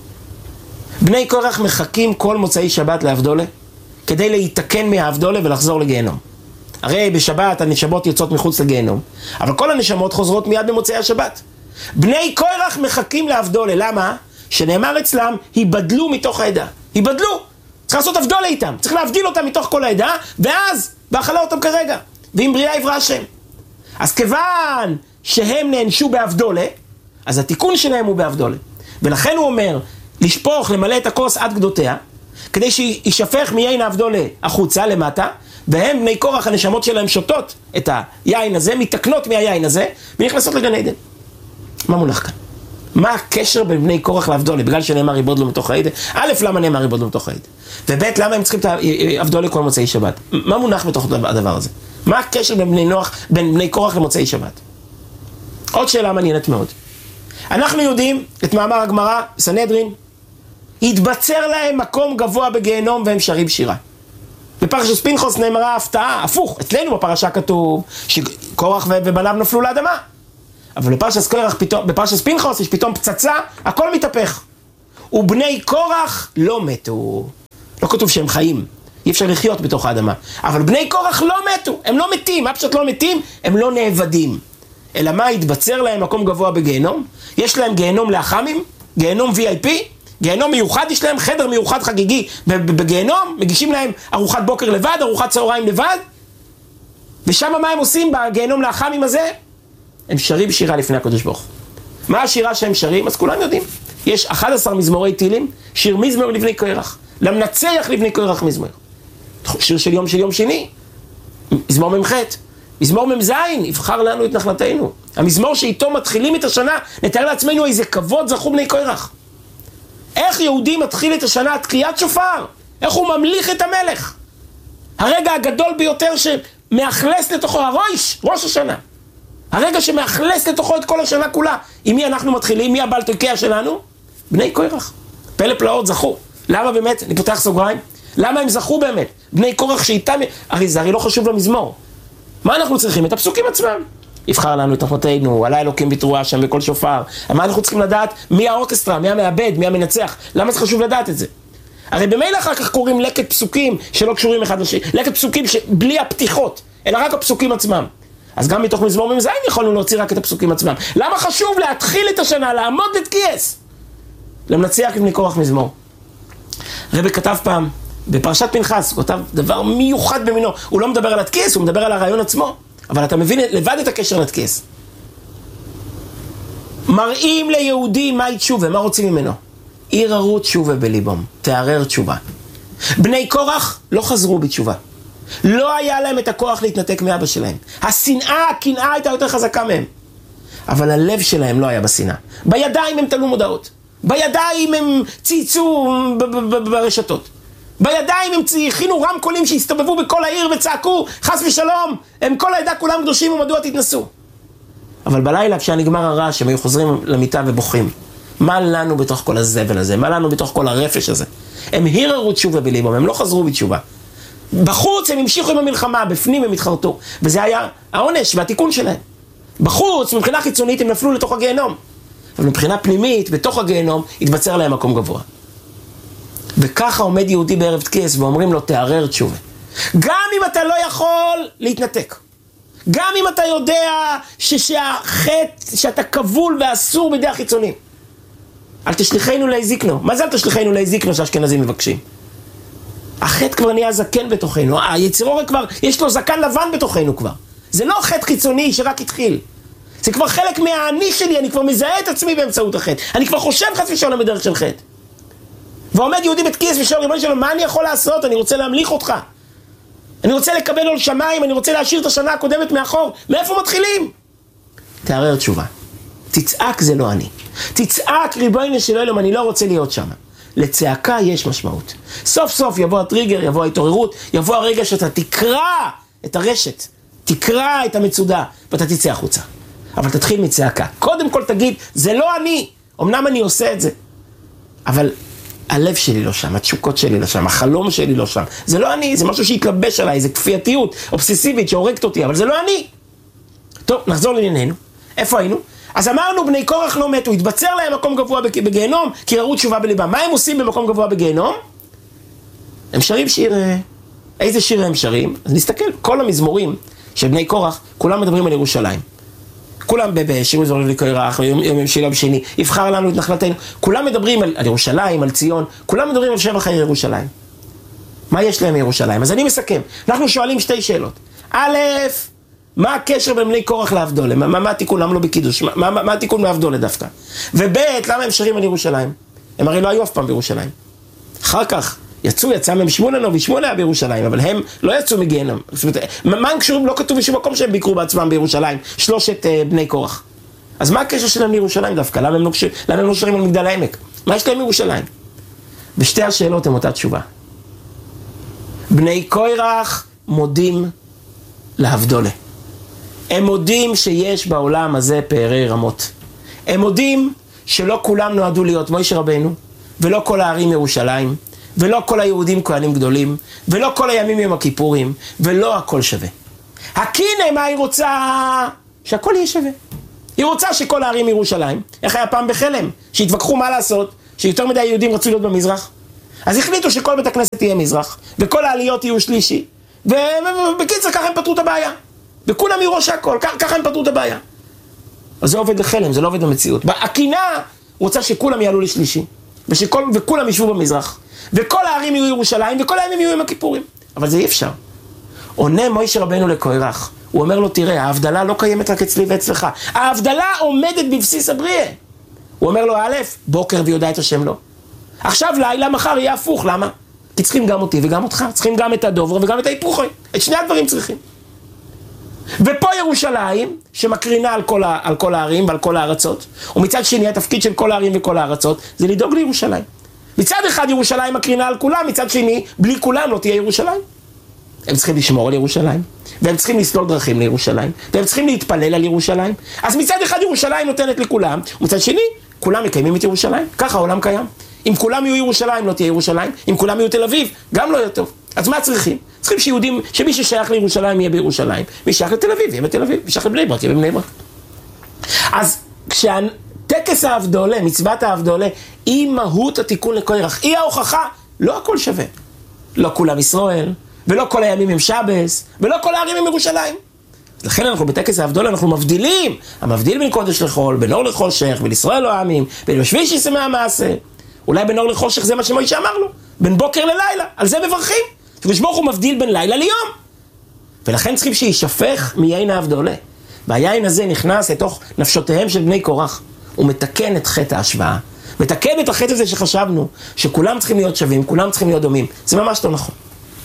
בני קורח מחכים כל מוצאי שבת להבדולה, כדי להתקן מההבדולה ולחזור לגיהנום. הרי בשבת הנשמות יוצאות מחוץ לגיהנום, אבל כל הנשמות חוזרות מיד במוצאי השבת. בני קורח מחכים להבדולה, למה? שנאמר אצלם, היבדלו מתוך העדה. היבדלו! צריך לעשות הבדולה איתם, צריך להבדיל אותם מתוך כל העדה, ואז באכלה אותם כרגע. ואם בריאה יברא השם. אז כיוון שהם נענשו בהבדולה, אז התיקון שלהם הוא בהבדולה. ולכן הוא אומר, לשפוך, למלא את הכוס עד גדותיה, כדי שישפך מיין ההבדולה החוצה למטה, והם בני קורח, הנשמות שלהם שותות את היין הזה, מתקנות מהיין הזה, ונכנסות לגן עדן. מה מונח כאן? מה הקשר בין בני קורח להבדולה? בגלל שנאמר יבודלו מתוך העדן. א', למה נאמר יבודלו מתוך העדן? וב', למה הם צריכים את ההבדולה כל מוצאי שבת? מה מונח בתוך הדבר הזה? מה הקשר בין בני קורח למוצאי שבת? עוד שאלה מעניינת מאוד. אנחנו יודעים את מאמר הגמרא בסנהדרין, התבצר להם מקום גבוה בגיהנום והם שרים שירה. בפרשת פינחס נאמרה הפתעה, הפוך, אצלנו בפרשה כתוב שקורח ובניו נפלו לאדמה. אבל בפרשת פינחס יש פתאום פצצה, הכל מתהפך. ובני קורח לא מתו. לא כתוב שהם חיים, אי אפשר לחיות בתוך האדמה. אבל בני קורח לא מתו, הם לא מתים, מה פשוט לא מתים? הם לא נאבדים. אלא מה, התבצר להם מקום גבוה בגיהנום? יש להם גיהנום לאחמים, גיהנום VIP, גיהנום מיוחד, יש להם חדר מיוחד חגיגי בגיהנום, מגישים להם ארוחת בוקר לבד, ארוחת צהריים לבד, ושם מה הם עושים בגיהנום לאחמים הזה? הם שרים שירה לפני הקדוש ברוך. מה השירה שהם שרים? אז כולם יודעים. יש 11 מזמורי תהילים, שיר מזמור לבני קורח, למנצח לבני קורח מזמור. שיר של יום שני, מזמור ממ"ח, מזמור מ"ז, יבחר לנו את נחלתנו. המזמור שאיתו מתחילים את השנה, נתאר לעצמנו איזה כבוד זכו בני קורח. איך יהודי מתחיל את השנה, תקיעת שופר? איך הוא ממליך את המלך? הרגע הגדול ביותר שמאכלס לתוכו, ראש השנה. הרגע שמאכלס לתוכו את כל השנה כולה. עם מי אנחנו מתחילים? מי הבעל תוקע שלנו? בני קורח. פלא פלאות זכו. למה באמת? אני פותח סוגריים. למה הם זכו באמת? בני קורח שאיתם... הרי זה הרי לא חשוב למזמור. מה אנחנו צריכים? את הפסוקים עצמם. יבחר לנו את נחלתנו, עלי אלוקים בתרועה שם בכל שופר. מה אנחנו צריכים לדעת? מי האורקסטרה, מי המעבד, מי המנצח? למה זה חשוב לדעת את זה? הרי במילא אחר כך קוראים לקט פסוקים שלא קשורים אחד לשני. לקט פסוקים בלי הפתיחות, אלא רק הפסוקים עצמם. אז גם מתוך מזמור מ"ז יכולנו להוציא רק את הפסוקים עצמם. למה חשוב להתחיל את השנה, לעמוד לתקייס? למנצח לבני קורח מזמור. רבי כתב פעם, בפרשת פנחס, הוא כתב דבר מיוחד במינו. הוא לא מדבר על התקייס, הוא מדבר על הרעיון עצמו. אבל אתה מבין לבד את הקשר לתקייס. מראים ליהודי מה תשובה, מה רוצים ממנו? ערערו תשובה בליבם, תערער תשובה. בני קורח לא חזרו בתשובה. לא היה להם את הכוח להתנתק מאבא שלהם. השנאה, הקנאה הייתה יותר חזקה מהם. אבל הלב שלהם לא היה בשנאה. בידיים הם תלו מודעות. בידיים הם צייצו ברשתות. בידיים הם הכינו רמקולים שהסתובבו בכל העיר וצעקו, חס ושלום, הם כל העדה כולם קדושים ומדוע תתנסו. אבל בלילה כשנגמר הרעש, הם היו חוזרים למיטה ובוכים. מה לנו בתוך כל הזבל הזה? מה לנו בתוך כל הרפש הזה? הם הרהרו תשובה בליבם, הם לא חזרו בתשובה. בחוץ הם המשיכו עם המלחמה, בפנים הם התחרטו. וזה היה העונש והתיקון שלהם. בחוץ, מבחינה חיצונית, הם נפלו לתוך הגיהנום. אבל מבחינה פנימית, בתוך הגיהנום, התבצר להם מקום גבוה. וככה עומד יהודי בערב תקיעס ואומרים לו, תערער תשובה. גם אם אתה לא יכול להתנתק. גם אם אתה יודע שהחטא, שאתה כבול ואסור בידי החיצונים. אל תשליחנו להזיקנו. מה זה אל תשליחנו להזיקנו שהאשכנזים מבקשים? החטא כבר נהיה זקן בתוכנו. היציר כבר, יש לו זקן לבן בתוכנו כבר. זה לא חטא חיצוני שרק התחיל. זה כבר חלק מהאני שלי, אני כבר מזהה את עצמי באמצעות החטא. אני כבר חושב חס ושלום בדרך של חטא. ועומד יהודי בתקיעס ושואל ריבונו של עולם, מה אני יכול לעשות? אני רוצה להמליך אותך. אני רוצה לקבל עול שמיים, אני רוצה להשאיר את השנה הקודמת מאחור. מאיפה מתחילים? תערער תשובה. תצעק זה לא אני. תצעק ריבונו של עולם, אני לא רוצה להיות שם. לצעקה יש משמעות. סוף סוף יבוא הטריגר, יבוא ההתעוררות, יבוא הרגע שאתה תקרא את הרשת, תקרא את המצודה, ואתה תצא החוצה. אבל תתחיל מצעקה. קודם כל תגיד, זה לא אני. אמנם אני עושה את זה. אבל הלב שלי לא שם, התשוקות שלי לא שם, החלום שלי לא שם. זה לא אני, זה משהו שהתלבש עליי, זה כפייתיות אובססיבית שהורגת אותי, אבל זה לא אני. טוב, נחזור לענייננו. איפה היינו? אז אמרנו, בני קורח לא מתו, התבצר להם מקום גבוה בגיהנום, כי ראו תשובה בליבם. מה הם עושים במקום גבוה בגיהנום? הם שרים שיר, איזה שיר הם שרים? אז נסתכל, כל המזמורים של בני קורח, כולם מדברים על ירושלים. כולם בשיר מזמורים בני קורח, יום שילה בשני, יבחר לנו את נחלתנו. כולם מדברים על ירושלים, על ציון, כולם מדברים על שבח העיר ירושלים. מה יש להם מירושלים? אז אני מסכם. אנחנו שואלים שתי שאלות. א', מה הקשר בין בני קורח להבדולה? מה התיקון? למה לא בקידוש? מה התיקון להבדולה דווקא? וב', למה הם שרים על ירושלים? הם הרי לא היו אף פעם בירושלים. אחר כך יצא מהם שמונה היה בירושלים, אבל הם לא יצאו מגיהנום. מה הם קשורים? לא כתוב בשום מקום שהם ביקרו בעצמם בירושלים, שלושת בני קורח. אז מה הקשר שלהם לירושלים דווקא? למה הם לא שרים על מגדל העמק? מה יש להם מירושלים? ושתי השאלות הן אותה תשובה. בני קורח מודים להבדולה. הם מודים שיש בעולם הזה פערי רמות. הם מודים שלא כולם נועדו להיות מוישה רבנו, ולא כל הערים ירושלים, ולא כל היהודים כהנים גדולים, ולא כל הימים יום הכיפורים, ולא הכל שווה. הקינה, מה היא רוצה? שהכל יהיה שווה. היא רוצה שכל הערים ירושלים, איך היה פעם בחלם, שהתווכחו מה לעשות, שיותר מדי יהודים רצו להיות במזרח. אז החליטו שכל בית הכנסת תהיה מזרח, וכל העליות יהיו שלישי, ובקיצר ככה הם פתרו את הבעיה. וכולם יראו שהכל, ככה הם פתרו את הבעיה. אז זה עובד לחלם, זה לא עובד במציאות. הקינה רוצה שכולם יעלו לשלישי, וכולם ישבו במזרח, וכל הערים יהיו ירושלים, וכל הימים יהיו עם הכיפורים. אבל זה אי אפשר. עונה מוישה רבנו לקורח, הוא אומר לו, תראה, ההבדלה לא קיימת רק אצלי ואצלך. ההבדלה עומדת בבסיס הבריאה. הוא אומר לו, א', בוקר ויודע את השם לא. עכשיו לילה, מחר יהיה הפוך, למה? כי צריכים גם אותי וגם אותך, צריכים גם את הדובר וגם את ההיפוכי. את שני הדברים צריכים. ופה ירושלים, שמקרינה על כל הערים ועל כל הארצות, ומצד שני, התפקיד של כל הערים וכל הארצות, זה לדאוג לירושלים. מצד אחד ירושלים מקרינה על כולם, מצד שני, בלי כולם לא תהיה ירושלים. הם צריכים לשמור על ירושלים, והם צריכים לסלול דרכים לירושלים, והם צריכים להתפלל על ירושלים. אז מצד אחד ירושלים נותנת לכולם, ומצד שני, כולם מקיימים את ירושלים. ככה העולם קיים. אם כולם יהיו ירושלים, לא תהיה ירושלים. אם כולם יהיו תל אביב, גם לא יהיה טוב. אז מה צריכים? צריכים שיהודים, שמי ששייך לירושלים יהיה בירושלים, מי שייך לתל אביב יהיה בתל אביב, מי שייך לבני ברק יהיה בבני ברק. אז כשהטקס ההבדולה, מצוות ההבדולה, היא מהות התיקון לקורח, היא ההוכחה, לא הכל שווה. לא כולם ישראל, ולא כל הימים הם שבס, ולא כל הערים הם ירושלים. לכן אנחנו בטקס ההבדולה, אנחנו מבדילים, המבדיל בין קודש לחול, בין אור לחושך, בין ישראל לא העמים, בין יושבי שישמי המעשה. אולי בין אור לחושך זה מה שמוישה אמר לו, בין בוקר ללילה, על זה מברכים. הקדוש ברוך הוא מבדיל בין לילה ליום. ולכן צריכים שישפך מיין ההבדולה. והיין הזה נכנס לתוך נפשותיהם של בני קורח. הוא מתקן את חטא ההשוואה. מתקן את החטא הזה שחשבנו, שכולם צריכים להיות שווים, כולם צריכים להיות דומים. זה ממש לא נכון.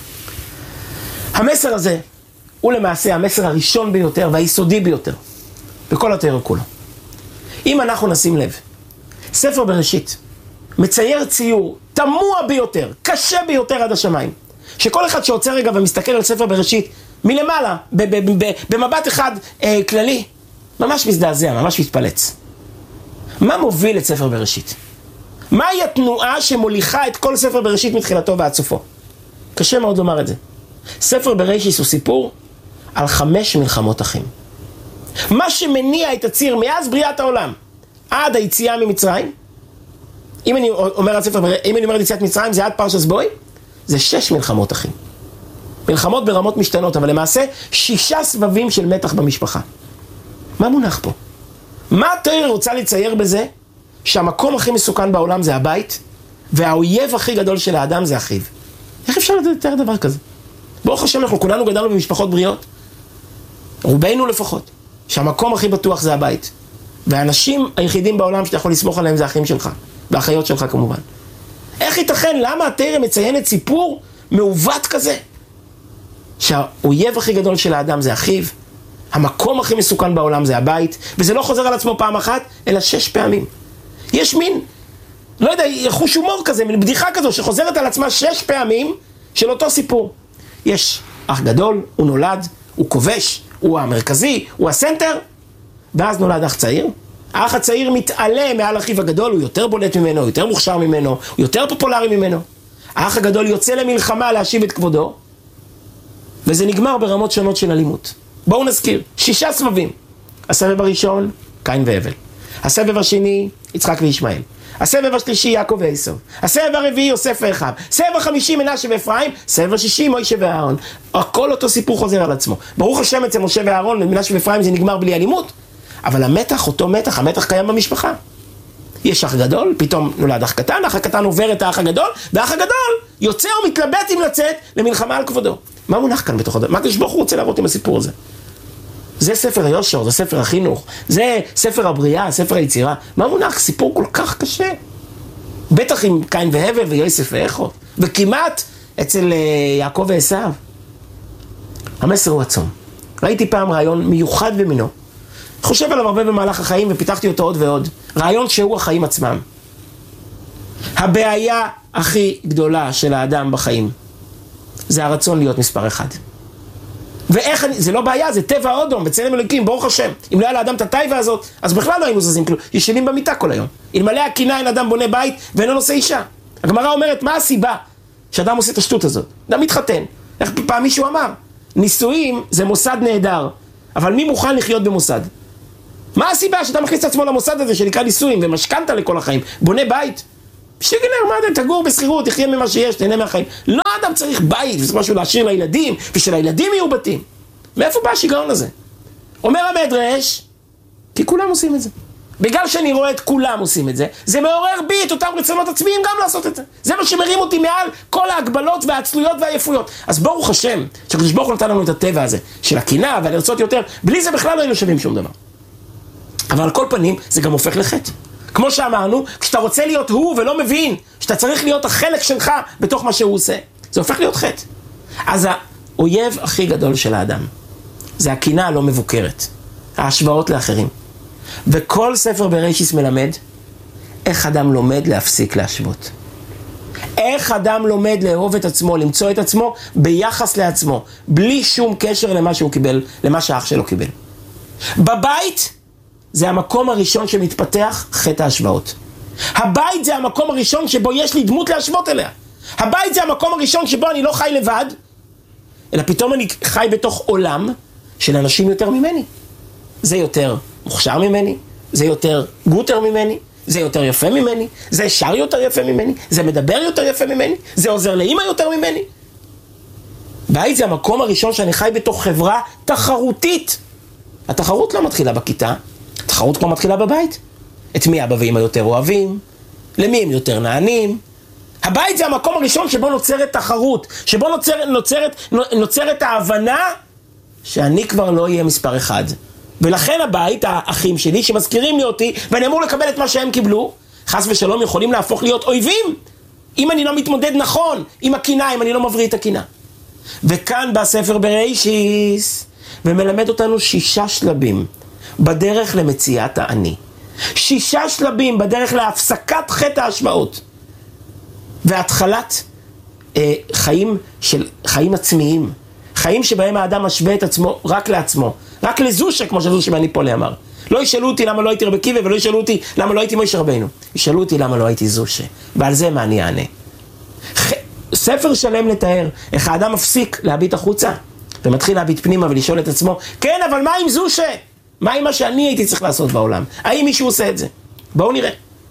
המסר הזה הוא למעשה המסר הראשון ביותר והיסודי ביותר. בכל התורה כולו. אם אנחנו נשים לב, ספר בראשית מצייר ציור תמוה ביותר, קשה ביותר עד השמיים. שכל אחד שעוצר רגע ומסתכל על ספר בראשית מלמעלה, במבט אחד כללי, ממש מזדעזע, ממש מתפלץ. מה מוביל את ספר בראשית? מהי התנועה שמוליכה את כל ספר בראשית מתחילתו ועד סופו? קשה מאוד לומר את זה. ספר בראשית הוא סיפור על 5 מלחמות אחים. מה שמניע את הציר מאז בריאת העולם עד היציאה ממצרים, אם אני אומר על יציאת מצרים זה עד פרשת בואי, זה 6 מלחמות אחים. מלחמות ברמות משתנות, אבל למעשה 6 סבבים של מתח במשפחה. מה מונח פה? מה התורה רוצה לצייר בזה? שהמקום הכי מסוכן בעולם זה הבית, והאויב הכי גדול של האדם זה אחיו. איך אפשר לתאר דבר כזה? ברוך השם, אנחנו כולנו גדלנו במשפחות בריאות, רובנו לפחות, שהמקום הכי בטוח זה הבית, והאנשים היחידים בעולם שאתה יכול לסמוך עליהם זה האחים שלך, והאחיות שלך כמובן. איך ייתכן? למה התורה מציינת סיפור מעוות כזה? שהאויב הכי גדול של האדם זה אחיו, המקום הכי מסוכן בעולם זה הבית, וזה לא חוזר על עצמו פעם אחת, אלא 6 פעמים. יש מין, לא יודע, חוש הומור כזה, מין בדיחה כזו שחוזרת על עצמה 6 פעמים של אותו סיפור. יש אח גדול, הוא נולד, הוא כובש, הוא המרכזי, הוא הסנטר, ואז נולד אח צעיר. האח הצעיר מתעלה מעל אחיו הגדול, הוא יותר בולט ממנו, הוא יותר מוכשר ממנו, הוא יותר פופולרי ממנו. האח הגדול יוצא למלחמה להשיב את כבודו, וזה נגמר ברמות שונות של אלימות. בואו נזכיר, 6 סבבים. הסבב הראשון, קין והבל. הסבב השני, יצחק וישמעאל. הסבב השלישי, יעקב ועשו. הסבב הרביעי, יוסף ואחיו. הסבב החמישי, מנשה ואפרים. הסבב השישי, מוישה ואהרון. הכל אותו סיפור חוזר על עצמו. ברוך השם אצל משה ואהרון, מנשה ואפרים זה נגמר בלי אלימות. אבל המתח, אותו מתח, המתח קיים במשפחה. יש אח גדול, פתאום נולד אח קטן, אח הקטן עובר את האח הגדול, והאח הגדול יוצא ומתלבט אם לצאת למלחמה על כבודו. מה מונח כאן בתוך הדבר? מה הקדוש ברוך הוא רוצה להראות עם הסיפור הזה? זה ספר היושר, זה ספר החינוך, זה ספר הבריאה, ספר היצירה. מה מונח? סיפור כל כך קשה. בטח עם קין והבל ויוסף ואחו, וכמעט אצל יעקב ועשו. המסר הוא עצום. ראיתי פעם רעיון מיוחד במינו. חושב עליו הרבה במהלך החיים ופיתחתי אותו עוד ועוד. רעיון שהוא החיים עצמם. הבעיה הכי גדולה של האדם בחיים זה הרצון להיות מספר 1. ואיך זה לא בעיה, זה טבע אודום, בצלם אלוקים, ברוך השם. אם לא היה לאדם את הטייבה הזאת, אז בכלל לא היינו זזים כלום. ישנים במיטה כל היום. אלמלא הקנאה אין אדם בונה בית ואינו נושא אישה. הגמרא אומרת, מה הסיבה שאדם עושה את השטות הזאת? אדם מתחתן. איך פעם מישהו אמר? נישואים זה מוסד נהדר, אבל מי מוכן לחיות במוסד? מה הסיבה שאתה מכניס את עצמו למוסד הזה שנקרא נישואים ומשכנת לכל החיים? בונה בית? שתגנר, מה אתה תגור בסחירות, תחיה ממה שיש, תהנה מהחיים. לא, אדם צריך בית, וזה משהו להשאיר לילדים, ושלילדים יהיו בתים. מאיפה בא השיגעון הזה? אומר המדרש, כי כולם עושים את זה. בגלל שאני רואה את כולם עושים את זה, זה מעורר בי את אותם רצונות עצמיים גם לעשות את זה. זה מה שמרים אותי מעל כל ההגבלות והעצלויות והעייפויות. אז ברוך השם, שהקדוש ברוך הוא נתן לנו את הטבע הזה, של הקנאה והלרצות יותר, בלי זה בכלל לא היינו שווים שום דבר. אבל על כל פנים, זה גם הופך לחטא. כמו שאמרנו, כשאתה רוצה להיות הוא ולא מבין שאתה צריך להיות החלק שלך בתוך מה שהוא עושה, זה הופך להיות חטא. אז האויב הכי גדול של האדם זה הקנאה הלא מבוקרת, ההשוואות לאחרים. וכל ספר בראשית מלמד איך אדם לומד להפסיק להשוות. איך אדם לומד לאהוב את עצמו, למצוא את עצמו ביחס לעצמו, בלי שום קשר למה שהוא קיבל, למה שהאח שלו קיבל. בבית זה המקום הראשון שמתפתח חטא ההשוואות. הבית זה המקום הראשון שבו יש לי דמות להשוות אליה. הבית זה המקום הראשון שבו אני לא חי לבד, אלא פתאום אני חי בתוך עולם של אנשים יותר ממני. זה יותר מוכשר ממני, זה יותר גוטר ממני, זה יותר יפה ממני, זה שר יותר יפה ממני, זה מדבר יותר יפה ממני, זה עוזר לאמא יותר ממני. בית זה המקום הראשון שאני חי בתוך חברה תחרותית. התחרות לא מתחילה בכיתה, התחרות כבר מתחילה בבית. את מי אבא ואמא יותר אוהבים, למי הם יותר נענים. הבית זה המקום הראשון שבו נוצרת תחרות, שבו נוצרת ההבנה שאני כבר לא אהיה מספר 1. ולכן הבית, האחים שלי שמזכירים לי אותי, ואני אמור לקבל את מה שהם קיבלו, חס ושלום יכולים להפוך להיות אויבים, אם אני לא מתמודד נכון עם הקנאה, אם אני לא מבריא את הקנאה. וכאן בספר בראשית, ומלמד אותנו 6 שלבים בדרך למציאת האני. 6 שלבים בדרך להפסקת חטא ההשוואות. והתחלת חיים עצמיים. חיים שבהם האדם משווה את עצמו רק לעצמו. רק לזושה, כמו שזושה מניפולי אמר. לא ישאלו אותי למה לא הייתי רבי עקיבא, ולא ישאלו אותי למה לא הייתי מוישה רבנו. ישאלו אותי למה לא הייתי זושה. ועל זה מה אני אענה. ספר שלם לתאר איך האדם מפסיק להביט החוצה ומתחיל להביט פנימה ולשאול את עצמו, כן, אבל מה עם זו מה עם מה שאני הייתי צריך לעשות בעולם? האם מישהו עושה את זה? בואו נראה.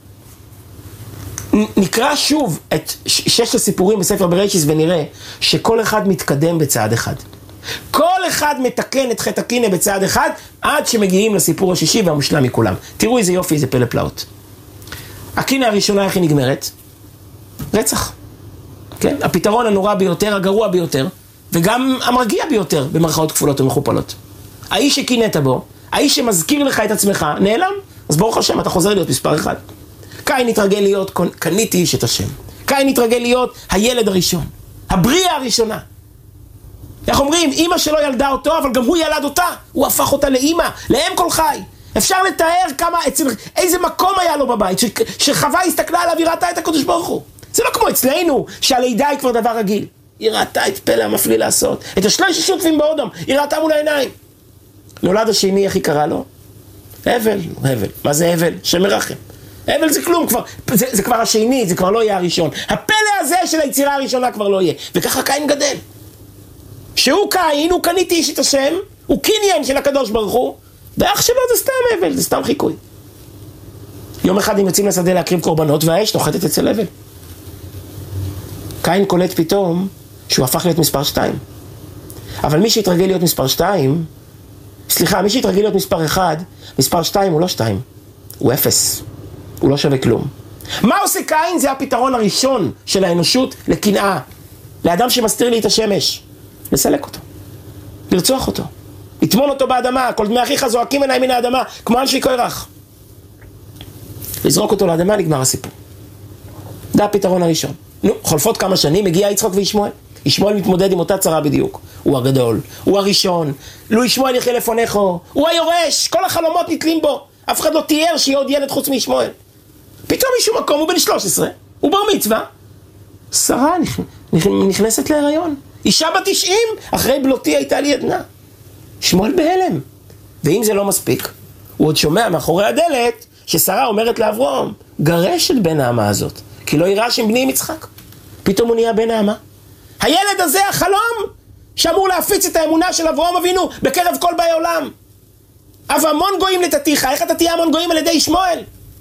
נקרא שוב את 6 הסיפורים בספר בראשיס ונראה שכל אחד מתקדם בצעד אחד. כל אחד מתקן את חטא הקינא בצעד אחד עד שמגיעים לסיפור השישי והמושלם מכולם. תראו איזה יופי, איזה פלא פלאות. הקינא הראשונה איך היא נגמרת? רצח. כן? הפתרון הנורא ביותר, הגרוע ביותר, וגם המרגיע ביותר במרכאות כפולות ומכופלות. האיש שקינאת בו, האיש שמזכיר לך את עצמך, נעלם. אז ברוך השם, אתה חוזר להיות מספר 1. קין התרגל להיות, קניתי איש את השם. קין התרגל להיות הילד הראשון, הבריאה הראשונה. איך אומרים? אמא שלו ילדה אותו, אבל גם הוא ילד אותה. הוא הפך אותה לאמא, לאם כל חי. אפשר לתאר איזה מקום היה לו בבית, שחווה הסתכלה עליו, היא ראתה את הקדוש ברוך הוא. זה לא כמו אצלנו, שהלידה היא כבר דבר רגיל. היא ראתה את פלא המפליא לעשות. את השלוש ששותפים באודום, היא ראתה מול העיניים. נולד השני, איך היא קרא לו? הבל. מה זה הבל? שמרחם. הבל זה כלום כבר, זה כבר השני, זה כבר לא יהיה הראשון. הפלא הזה של היצירה הראשונה כבר לא יהיה. וככה קין גדל. שהוא קין, הוא קניתי איש את השם, הוא קניין של הקדוש ברוך הוא, ואח שלו זה סתם הבל, זה סתם חיקוי. יום אחד הם יוצאים לשדה להקריב קורבנות, והאש נוחתת אצל הבל. קין קולט פתאום שהוא הפך להיות מספר 2. אבל מי שהתרגל להיות מספר 2, מי שהתרגל להיות מספר 1, מספר 2 הוא לא 2, הוא 0. הוא לא שווה כלום. מה עושה קין? זה הפתרון הראשון של האנושות לקנאה. לאדם שמסתיר לי את השמש. לסלק אותו. לרצוח אותו. לטמון אותו באדמה. כל דמי אחיך זועקים אליי מן האדמה. כמו אנשי קורח. לזרוק אותו לאדמה, נגמר הסיפור. זה הפתרון הראשון. חולפות כמה שנים, מגיע יצחק וישמעאל. ישמעאל מתמודד עם אותה צרה בדיוק. הוא הגדול. הוא הראשון. לו ישמעאל יחיה לפניך. הוא היורש. כל החלומות נתלים בו. אף אחד לא תיאר שיהיה עוד ילד חוץ מישמעאל. פתאום משום מקום הוא בן 13, הוא בר מצווה, שרה נכנסת להיריון, אישה בת 90, אחרי בלותי הייתה לי עדנה. שמואל בהלם. ואם זה לא מספיק, הוא עוד שומע מאחורי הדלת ששרה אומרת לאברהם, גרש את בן האמה הזאת, כי לא יירש עם בני עם יצחק. פתאום הוא נהיה בן האמה. הילד הזה החלום שאמור להפיץ את האמונה של אברהם אבינו בקרב כל באי עולם. אבל המון גויים לתתיך, איך אתה תהיה המון גויים על ידי ישמעאל?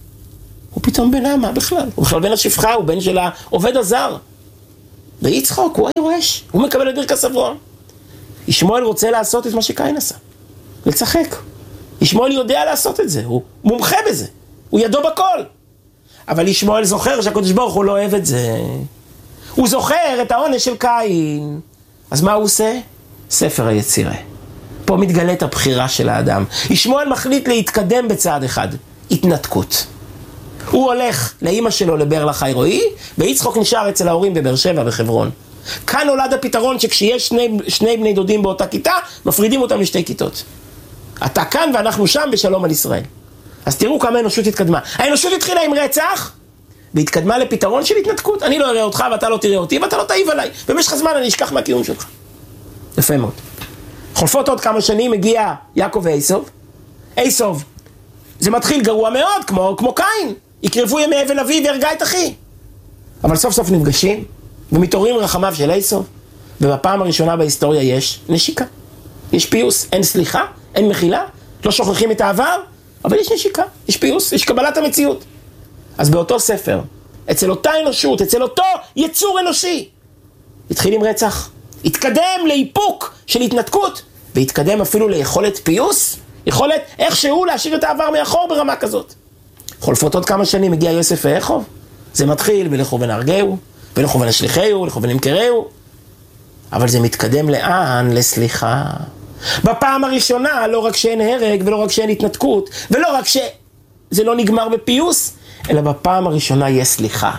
הוא פתאום בן האמה בכלל, הוא בכלל בן השפחה, הוא בן של העובד הזר. ויצחק, הוא היורש, הוא מקבל את ברכת אברהם. ישמעאל רוצה לעשות את מה שקין עשה, לצחק. ישמעאל יודע לעשות את זה, הוא מומחה בזה, הוא ידו בכל. אבל ישמעאל זוכר שהקדוש ברוך הוא לא אוהב את זה. הוא זוכר את העונש של קין. אז מה הוא עושה? ספר היצירה. פה מתגלית הבחירה של האדם. ישמעאל מחליט להתקדם בצעד אחד, התנתקות. הוא הולך לאמא שלו לבאר לחי רועי, ויצחק נשאר אצל ההורים בבאר שבע וחברון. כאן נולד הפתרון שכשיש שני בני דודים באותה כיתה, מפרידים אותם לשתי כיתות. אתה כאן ואנחנו שם בשלום על ישראל. אז תראו כמה האנושות התקדמה. האנושות התחילה עם רצח, והתקדמה לפתרון של התנתקות. אני לא אראה אותך ואתה לא תראה אותי, ואתה לא תעיב עליי. במשך הזמן אני אשכח מהקיום שלך. יפה מאוד. חולפות עוד כמה שנים, מגיע יעקב ועשו. עשו, זה מתחיל גרוע מאוד, כמו קין. יקרבו ימי אבל אבי והרגע את אחי. אבל סוף סוף נפגשים, ומתעוררים רחמיו של עשו, ובפעם הראשונה בהיסטוריה יש נשיקה. יש פיוס, אין סליחה, אין מחילה, לא שוכחים את העבר, אבל יש נשיקה, יש פיוס, יש קבלת המציאות. אז באותו ספר, אצל אותה אנושות, אצל אותו יצור אנושי, התחיל עם רצח, התקדם לאיפוק של התנתקות, והתקדם אפילו ליכולת פיוס, יכולת איכשהו להשאיר את העבר מאחור ברמה כזאת. חולפות עוד כמה שנים, מגיע יוסף ויעקב, זה מתחיל ולכו ונהרגהו, ולכו ונשליחהו, לכו ונמכרהו, אבל זה מתקדם לאן? לסליחה. בפעם הראשונה, לא רק שאין הרג, ולא רק שאין התנתקות, ולא רק שזה לא נגמר בפיוס, אלא בפעם הראשונה יש סליחה.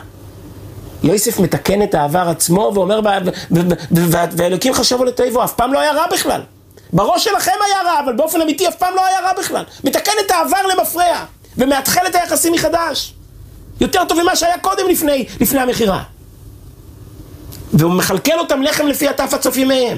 יוסף מתקן את העבר עצמו ואומר, ואלוקים חשבו לטובו, אף פעם לא היה רע בכלל. בראש שלכם היה רע, אבל באופן אמיתי אף פעם לא היה רע בכלל. מתקן את העבר למפרע, ומאתחל את היחסים מחדש. יותר טוב ממה שהיה קודם לפני המחירה. והוא מחלקל אותם לחם לפי הטף עד סוף ימיהם.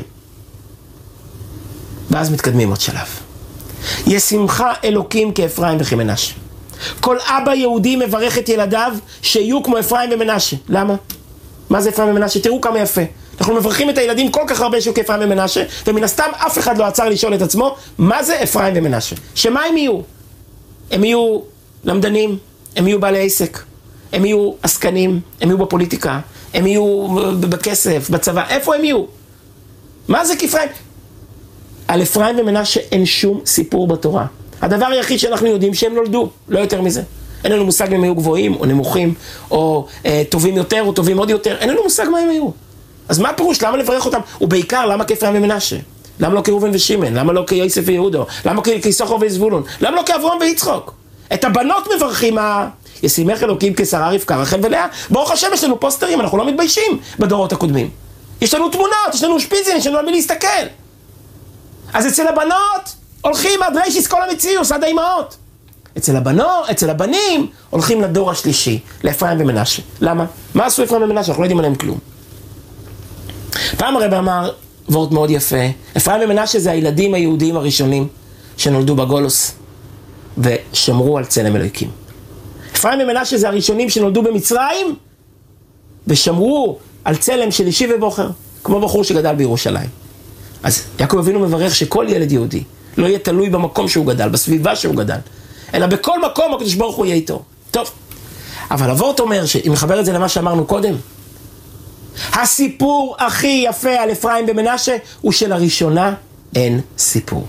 ואז מתקדמים עוד שלב. ישמחה אלוקים כאפרים וכמנשה. כל אבא יהודי מברך את ילדיו שיהיו כמו אפרים ומנשה. למה? מה זה אפרים ומנשה? תראו כמה יפה. אנחנו מברכים את הילדים כל כך הרבה שהוא כאפרים ומנשה, ומן הסתם אף אחד לא עצר לשאול את עצמו, מה זה אפרים ומנשה? שמה הם יהיו? הם יהיו למדנים, הם יהיו בעלי עסק, הם יהיו עסקנים, הם יהיו בפוליטיקה, הם יהיו בכסף, בצבא, איפה הם יהיו? מה זה כאפרים? על אפרים ומנשה אין שום סיפור בתורה. הדבר היחיד שאנחנו יודעים שהם נולדו, לא יותר מזה. אין לנו מושג אם הם היו גבוהים או נמוכים, או טובים יותר או טובים עוד יותר, אין לנו מושג מה הם היו. אז מה הפירוש? למה לברך אותם? ובעיקר, למה כאפרים ומנשה? למה לא כראובן ושמעון? למה לא כיוסף ויהודה? למה כיששכר וזבולון? למה לא כאברהם ויצחק? את הבנות מברכים ישימך אלוקים כשרה רבקה, רחל ולאה. ברוך השם, יש לנו פוסטרים, אנחנו לא מתביישים בדורות הקודמים. יש לנו תמונות, יש לנו שפיזים, יש לנו על מי להסתכל. אז אצל הבנות הולכים עד רישיס כל המציאוס, עד האימהות. אצל הבנים הולכים לדור השלישי, לאפרים ומנשה. למה? מה עשו אפרים ומנשה? אנחנו לא יודעים עליהם כלום. פעם הרב אמר וורט מאוד יפה, אפרים ומנשה זה הילדים היהודיים הראשונים שנולדו בגולוס ושמרו על צלם אלוהיקים. אפרים ומנשה זה הראשונים שנולדו במצרים ושמרו על צלם של אישי ובוחר, כמו בחור שגדל בירושלים. אז יעקב אבינו מברך שכל ילד יהודי לא יהיה תלוי במקום שהוא גדל, בסביבה שהוא גדל, אלא בכל מקום הקדוש ברוך הוא יהיה איתו. טוב, אבל הוורט אומר, אם מחבר את זה למה שאמרנו קודם, הסיפור הכי יפה על אפרים ומנשה הוא שלראשונה אין סיפור.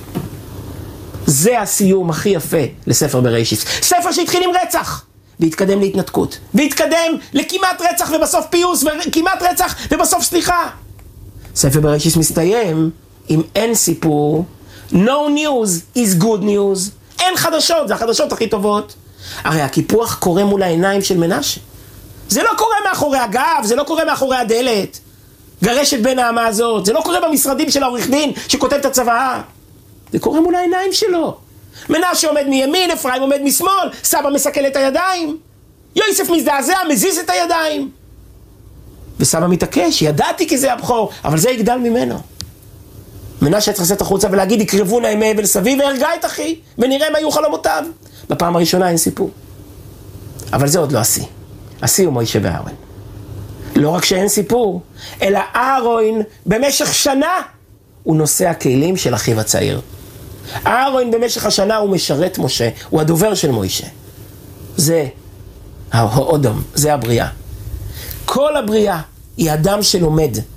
זה הסיום הכי יפה לספר בראשית. ספר שהתחיל עם רצח והתקדם להתנתקות, והתקדם לכמעט רצח ובסוף פיוס, וכמעט רצח ובסוף סליחה. ספר בראשית מסתיים עם אין סיפור. No news is good news. אין חדשות, זה החדשות הכי טובות. הרי הקיפוח קורה מול העיניים של מנשה. זה לא קורה מאחורי הגב, זה לא קורה מאחורי הדלת. גרשת בין העמה הזאת, זה לא קורה במשרדים של העורך דין שכותב את הצוואה. זה קורה מול העיניים שלו. מנשה עומד מימין, אפרים עומד משמאל, סבא מסכל את הידיים. יוסף מזדעזע, מזיז את הידיים. וסבא מתעקש, ידעתי כי זה הבכור, אבל זה יגדל ממנו. מנשה צריך לצאת החוצה ולהגיד, יקרבו נא ימי אבל סביב והרגע את אחי, ונראה מה יהיו חלומותיו. בפעם הראשונה אין סיפור. אבל זה עוד לא השיא. השיא הוא מוישה ואהרון. לא רק שאין סיפור, אלא אהרון במשך שנה הוא נושא הכלים של אחיו הצעיר. אהרון במשך השנה הוא משרת משה, הוא הדובר של מוישה. זה האודום, זה הבריאה. כל הבריאה היא אדם שלומד